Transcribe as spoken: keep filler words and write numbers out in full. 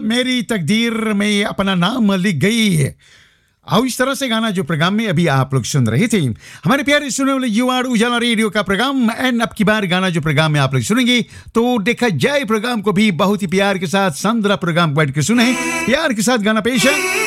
मेरी तकदीर में अपना नाम लिख गई। आओ इस तरह से गाना जो प्रोग्राम में अभी आप लोग सुन रहे थे, हमारे प्यारे सुनने वाले युवा उजाला रेडियो का प्रोग्राम। एंड अब की बार गाना जो प्रोग्राम में आप लोग सुनेंगे तो देखा जाए प्रोग्राम को भी बहुत ही प्यार के साथ संद्रा प्रोग्राम बैठ के सुने। प्यार के साथ गाना पेश है